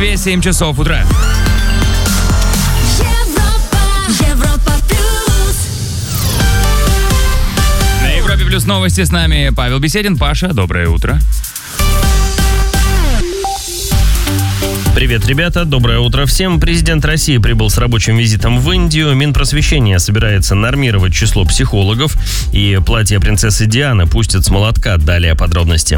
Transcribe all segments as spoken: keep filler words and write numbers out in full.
Москве семь часов утра. На Европе Плюс новости с нами Павел Беседин. Паша, доброе утро. Привет, ребята, доброе утро всем. Президент России прибыл с рабочим визитом в Индию. Минпросвещения собирается нормировать число психологов. И платье принцессы Дианы пустят с молотка. Далее подробности.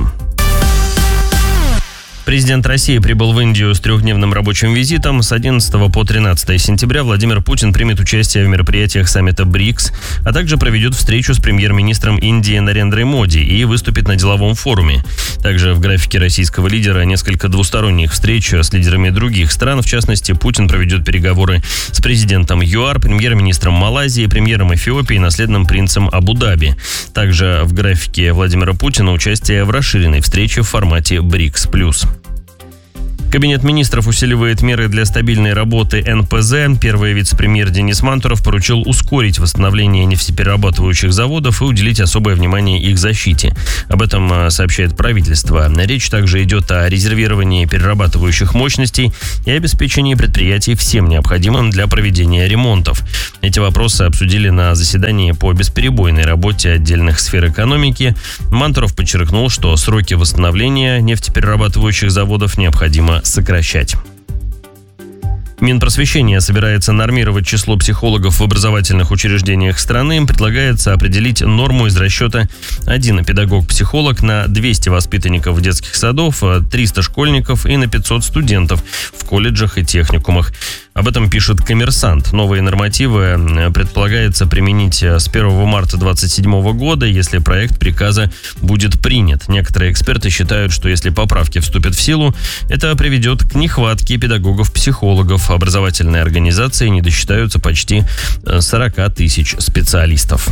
Президент России прибыл в Индию с трехдневным рабочим визитом. С одиннадцатого по тринадцатое сентября Владимир Путин примет участие в мероприятиях саммита БРИКС, а также проведет встречу с премьер-министром Индии Нарендрой Моди и выступит на деловом форуме. Также в графике российского лидера несколько двусторонних встреч с лидерами других стран. В частности, Путин проведет переговоры с президентом ЮАР, премьер-министром Малайзии, премьером Эфиопии и наследным принцем Абу-Даби. Также в графике Владимира Путина участие в расширенной встрече в формате БРИКС плюс. Кабинет министров усиливает меры для стабильной работы эн пэ зэ. Первый вице-премьер Денис Мантуров поручил ускорить восстановление нефтеперерабатывающих заводов и уделить особое внимание их защите. Об этом сообщает правительство. Речь также идет о резервировании перерабатывающих мощностей и обеспечении предприятий всем необходимым для проведения ремонтов. Эти вопросы обсудили на заседании по бесперебойной работе отдельных сфер экономики. Мантуров подчеркнул, что сроки восстановления нефтеперерабатывающих заводов необходимо сокращать. Минпросвещения собирается нормировать число психологов в образовательных учреждениях страны. Предлагается определить норму из расчета один педагог-психолог на двести воспитанников детских садов, триста школьников и на пятьсот студентов в колледжах и техникумах. Об этом пишет «Коммерсант». Новые нормативы предполагается применить с первого марта две тысячи двадцать седьмого года, если проект приказа будет принят. Некоторые эксперты считают, что если поправки вступят в силу, это приведет к нехватке педагогов-психологов. Образовательные организации не досчитаются почти сорок тысяч специалистов.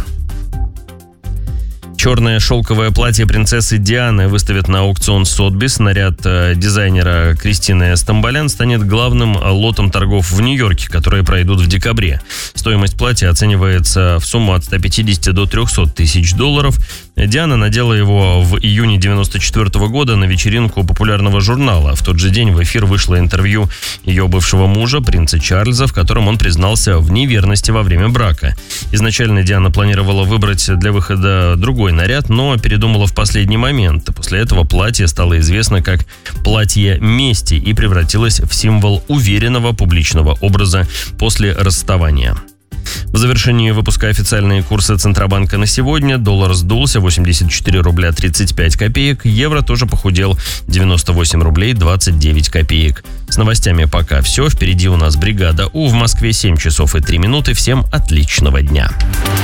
Черное шелковое платье принцессы Дианы выставят на аукцион Сотбис. Наряд дизайнера Кристины Стамбалян станет главным лотом торгов в Нью-Йорке, которые пройдут в декабре. Стоимость платья оценивается в сумму от ста пятидесяти до трехсот тысяч долларов. Диана надела его в июне девяносто четвёртого года на вечеринку популярного журнала. В тот же день в эфир вышло интервью ее бывшего мужа, принца Чарльза, в котором он признался в неверности во время брака. Изначально Диана планировала выбрать для выхода другой наряд, но передумала в последний момент. После этого платье стало известно как «платье мести» и превратилось в символ уверенного публичного образа после расставания. В завершении выпуска официальные курсы Центробанка на сегодня. Доллар сдулся восемьдесят четыре рубля тридцать пять копеек. Евро тоже похудел девяносто восемь рублей двадцать девять копеек. С новостями пока все. Впереди у нас бригада У. В Москве семь часов и три минуты. Всем отличного дня.